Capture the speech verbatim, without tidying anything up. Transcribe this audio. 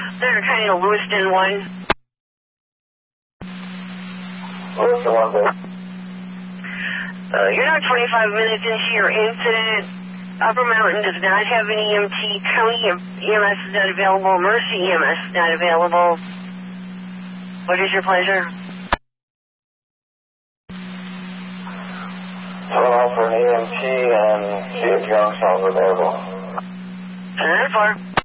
They're kind of Lewiston one. Lewiston one, babe. Uh, you're now twenty-five minutes into your incident. Upper Mountain does not have an E M T. County E M S is not available. Mercy E M S is not available. What is your pleasure? Turn off for an E M T and see if Youngstown's available. ten four.